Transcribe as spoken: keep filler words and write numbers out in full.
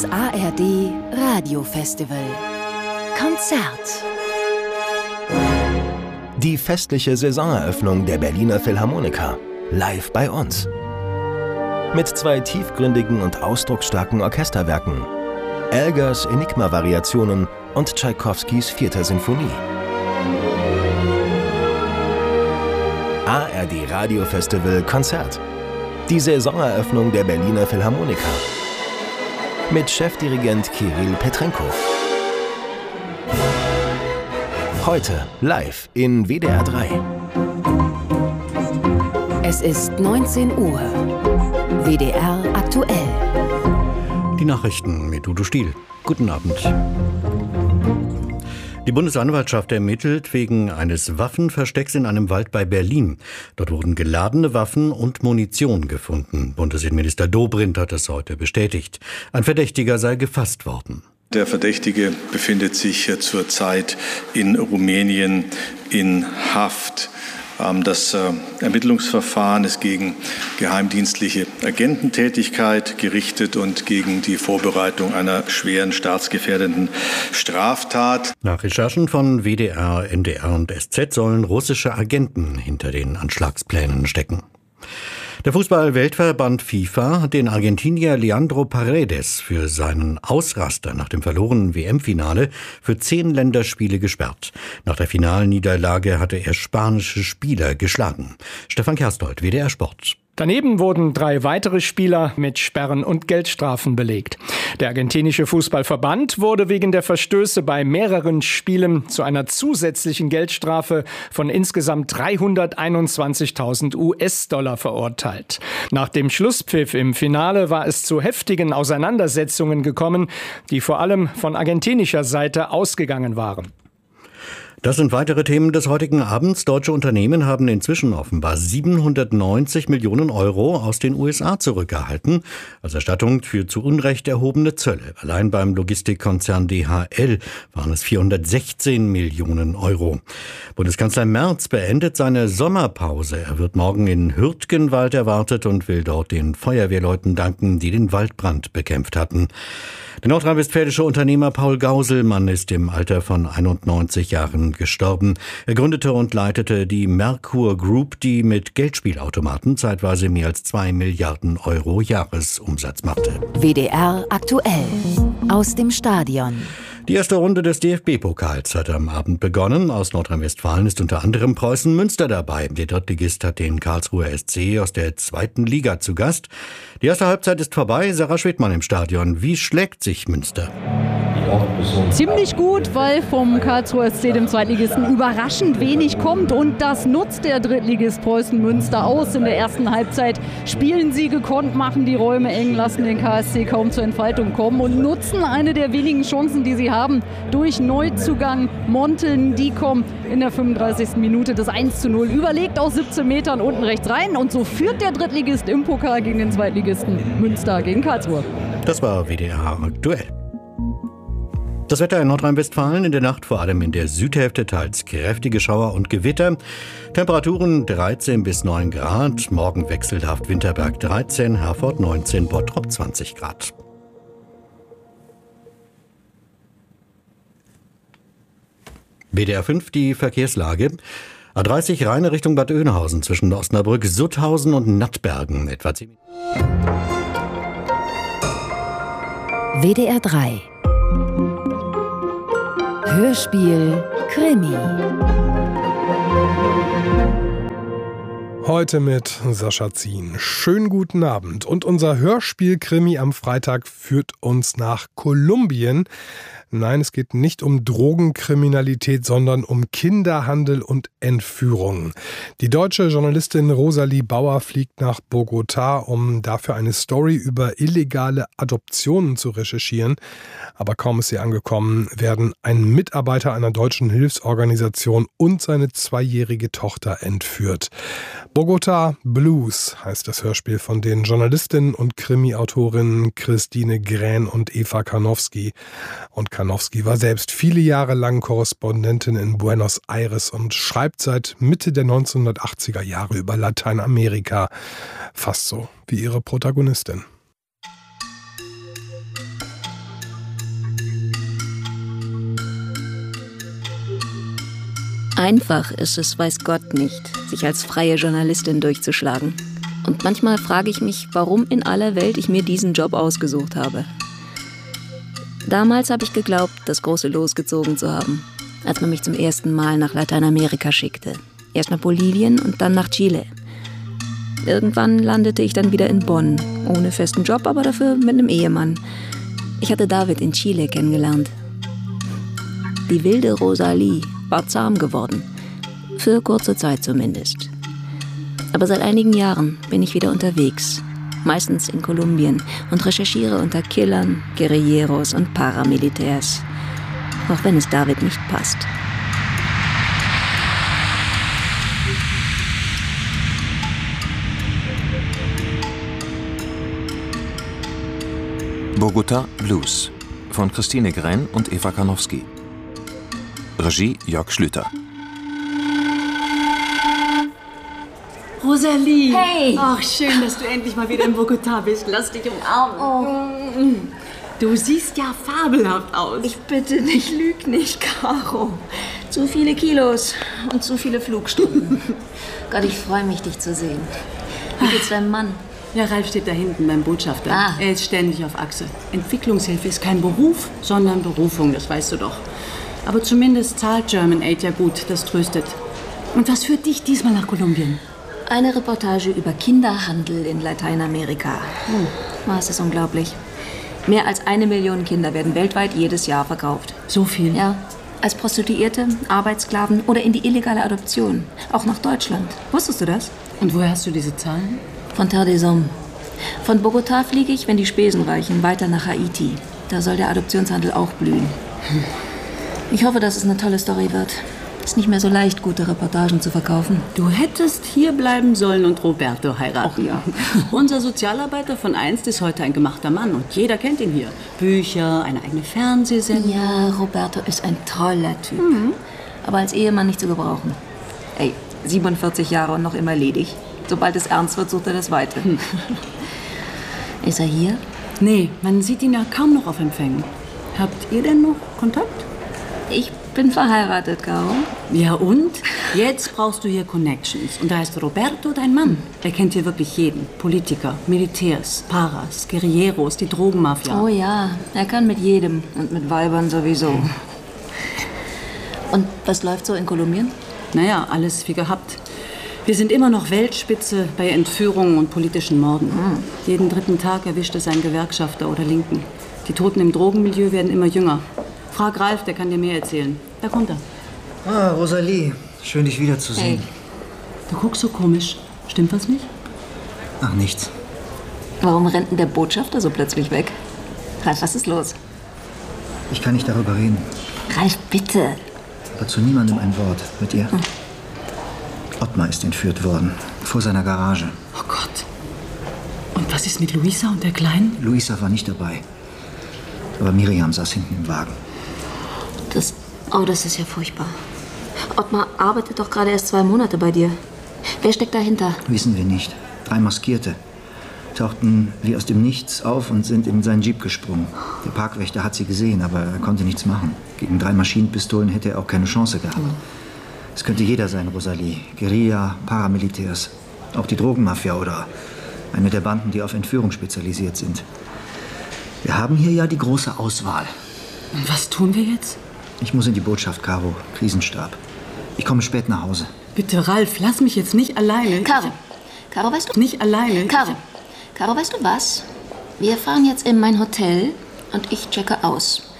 A R D Radiofestival Konzert. Die festliche Saisoneröffnung der Berliner Philharmoniker. Live bei uns. Mit zwei tiefgründigen und ausdrucksstarken Orchesterwerken. Elgars Enigma-Variationen und Tschaikowskis Vierter Sinfonie. A R D Radiofestival Konzert. Die Saisoneröffnung der Berliner Philharmoniker. Mit Chefdirigent Kirill Petrenko. Heute live in W D R drei. Es ist neunzehn Uhr. W D R aktuell. Die Nachrichten mit Udo Stiel. Guten Abend. Die Bundesanwaltschaft ermittelt wegen eines Waffenverstecks in einem Wald bei Berlin. Dort wurden geladene Waffen und Munition gefunden. Bundesinnenminister Dobrindt hat das heute bestätigt. Ein Verdächtiger sei gefasst worden. Der Verdächtige befindet sich zurzeit in Rumänien in Haft. Das Ermittlungsverfahren ist gegen geheimdienstliche Agententätigkeit gerichtet und gegen die Vorbereitung einer schweren staatsgefährdenden Straftat. Nach Recherchen von W D R, N D R und S Z sollen russische Agenten hinter den Anschlagsplänen stecken. Der Fußball-Weltverband FIFA hat den Argentinier Leandro Paredes für seinen Ausraster nach dem verlorenen W M-Finale für zehn Länderspiele gesperrt. Nach der finalen Niederlage hatte er spanische Spieler geschlagen. Stefan Kerstold, W D R Sport. Daneben wurden drei weitere Spieler mit Sperren und Geldstrafen belegt. Der argentinische Fußballverband wurde wegen der Verstöße bei mehreren Spielen zu einer zusätzlichen Geldstrafe von insgesamt dreihunderteinundzwanzigtausend U S-Dollar verurteilt. Nach dem Schlusspfiff im Finale war es zu heftigen Auseinandersetzungen gekommen, die vor allem von argentinischer Seite ausgegangen waren. Das sind weitere Themen des heutigen Abends. Deutsche Unternehmen haben inzwischen offenbar siebenhundertneunzig Millionen Euro aus den U S A zurückerhalten, als Erstattung für zu Unrecht erhobene Zölle. Allein beim Logistikkonzern D H L waren es vierhundertsechzehn Millionen Euro. Bundeskanzler Merz beendet seine Sommerpause. Er wird morgen in Hürtgenwald erwartet und will dort den Feuerwehrleuten danken, die den Waldbrand bekämpft hatten. Der nordrhein-westfälische Unternehmer Paul Gauselmann ist im Alter von einundneunzig Jahren gestorben. Er gründete und leitete die Merkur Group, die mit Geldspielautomaten zeitweise mehr als zwei Milliarden Euro Jahresumsatz machte. W D R aktuell. Aus dem Stadion. Die erste Runde des D F B-Pokals hat am Abend begonnen. Aus Nordrhein-Westfalen ist unter anderem Preußen Münster dabei. Der Drittligist hat den Karlsruher S C aus der zweiten Liga zu Gast. Die erste Halbzeit ist vorbei. Sarah Schwedmann im Stadion. Wie schlägt sich Münster? Ziemlich gut, weil vom Karlsruher S C, dem Zweitligisten, überraschend wenig kommt. Und das nutzt der Drittligist Preußen Münster aus. In der ersten Halbzeit spielen sie gekonnt, machen die Räume eng, lassen den K S C kaum zur Entfaltung kommen und nutzen eine der wenigen Chancen, die sie haben, durch Neuzugang Montel Ndicom in der fünfunddreißigsten Minute das eins zu null überlegt aus siebzehn Metern unten rechts rein. Und so führt der Drittligist im Pokal gegen den Zweitligisten Münster gegen Karlsruhe. Das war W D R aktuell. Das Wetter in Nordrhein-Westfalen in der Nacht, vor allem in der Südhälfte, teils kräftige Schauer und Gewitter. Temperaturen dreizehn bis neun Grad. Morgen wechselhaft Winterberg dreizehn, Herford neunzehn, Bottrop zwanzig Grad. W D R fünf, die Verkehrslage. A dreißig Rheine Richtung Bad Oeynhausen zwischen Osnabrück, Sutthausen und Nattbergen. Etwa zehn Minuten. W D R drei. Hörspiel Krimi. Heute mit Sascha Zien. Schönen guten Abend. Und unser Hörspiel-Krimi am Freitag führt uns nach Kolumbien. Nein, es geht nicht um Drogenkriminalität, sondern um Kinderhandel und Entführung. Die deutsche Journalistin Rosalie Bauer fliegt nach Bogotá, um dafür eine Story über illegale Adoptionen zu recherchieren. Aber kaum ist sie angekommen, werden ein Mitarbeiter einer deutschen Hilfsorganisation und seine zweijährige Tochter entführt. Bogotá Blues heißt das Hörspiel von den Journalistinnen und Krimi-Autorinnen Christine Grähn und Eva Karnowski. Und Karnowski war selbst viele Jahre lang Korrespondentin in Buenos Aires und schreibt seit Mitte der neunzehnhundertachtziger Jahre über Lateinamerika. Fast so wie ihre Protagonistin. Einfach ist es, weiß Gott nicht, sich als freie Journalistin durchzuschlagen. Und manchmal frage ich mich, warum in aller Welt ich mir diesen Job ausgesucht habe. Damals habe ich geglaubt, das große Los gezogen zu haben, als man mich zum ersten Mal nach Lateinamerika schickte. Erst nach Bolivien und dann nach Chile. Irgendwann landete ich dann wieder in Bonn, ohne festen Job, aber dafür mit einem Ehemann. Ich hatte David in Chile kennengelernt. Die wilde Rosalie war zahm geworden, für kurze Zeit zumindest. Aber seit einigen Jahren bin ich wieder unterwegs, meistens in Kolumbien, und recherchiere unter Killern, Guerilleros und Paramilitärs. Auch wenn es David nicht passt. Bogota Blues von Christine Grenn und Eva Karnowski. Regie Jörg Schlüter. Rosalie! Hey! Ach, schön, dass du endlich mal wieder in Bogotá bist. Lass dich umarmen. Oh. Du siehst ja fabelhaft aus. Ich bitte dich, lüg nicht, Caro. Zu viele Kilos und zu viele Flugstunden. Gott, ich freue mich, dich zu sehen. Wie geht's deinem Mann? Ja, Ralf steht da hinten beim Botschafter. Ah. Er ist ständig auf Achse. Entwicklungshilfe ist kein Beruf, sondern Berufung, das weißt du doch. Aber zumindest zahlt German Aid ja gut, das tröstet. Und was führt dich diesmal nach Kolumbien? Eine Reportage über Kinderhandel in Lateinamerika. Hm. Oh, es ist unglaublich. Mehr als eine Million Kinder werden weltweit jedes Jahr verkauft. So viel? Ja. Als Prostituierte, Arbeitssklaven oder in die illegale Adoption. Auch nach Deutschland. Wusstest du das? Und woher hast du diese Zahlen? Von Terre des Hommes. Von Bogotá fliege ich, wenn die Spesen reichen, weiter nach Haiti. Da soll der Adoptionshandel auch blühen. Ich hoffe, dass es eine tolle Story wird. Ist nicht mehr so leicht, gute Reportagen zu verkaufen. Du hättest hier bleiben sollen und Roberto heiraten. Ach ja. Unser Sozialarbeiter von einst ist heute ein gemachter Mann und jeder kennt ihn hier. Bücher, eine eigene Fernsehsendung. Ja, Roberto ist ein toller Typ. Mhm. Aber als Ehemann nicht zu gebrauchen. Ey, siebenundvierzig Jahre und noch immer ledig. Sobald es ernst wird, sucht er das Weite. Hm. Ist er hier? Nee, man sieht ihn ja kaum noch auf Empfängen. Habt ihr denn noch Kontakt? Ich bin verheiratet, Caro. Ja und? Jetzt brauchst du hier Connections. Und da ist Roberto dein Mann. Er kennt hier wirklich jeden. Politiker, Militärs, Paras, Guerilleros, die Drogenmafia. Oh ja, er kann mit jedem. Und mit Weibern sowieso. Und was läuft so in Kolumbien? Naja, alles wie gehabt. Wir sind immer noch Weltspitze bei Entführungen und politischen Morden. Mhm. Jeden dritten Tag erwischt es ein Gewerkschafter oder Linken. Die Toten im Drogenmilieu werden immer jünger. Frag Ralf, der kann dir mehr erzählen. Da kommt er. Ah, Rosalie. Schön, dich wiederzusehen. Hey. Du guckst so komisch. Stimmt was nicht? Ach, nichts. Warum rennt denn der Botschafter so plötzlich weg? Ralf, was ist los? Ich kann nicht darüber reden. Ralf, bitte. Aber zu niemandem ein Wort. Mit ihr? Hm. Ottmar ist entführt worden. Vor seiner Garage. Oh Gott. Und was ist mit Luisa und der Kleinen? Luisa war nicht dabei. Aber Miriam saß hinten im Wagen. Das, oh, das ist ja furchtbar. Ottmar arbeitet doch gerade erst zwei Monate bei dir. Wer steckt dahinter? Wissen wir nicht. Drei Maskierte tauchten wie aus dem Nichts auf und sind in seinen Jeep gesprungen. Der Parkwächter hat sie gesehen, aber er konnte nichts machen. Gegen drei Maschinenpistolen hätte er auch keine Chance gehabt. Mhm. Es könnte jeder sein, Rosalie. Guerilla, Paramilitärs, auch die Drogenmafia oder eine der Banden, die auf Entführung spezialisiert sind. Wir haben hier ja die große Auswahl. Und was tun wir jetzt? Ich muss in die Botschaft, Caro. Krisenstab. Ich komme spät nach Hause. Bitte, Ralf, lass mich jetzt nicht alleine. Caro, Caro, weißt du? Nicht alleine. Caro, Caro, weißt du was? Wir fahren jetzt in mein Hotel und ich checke aus.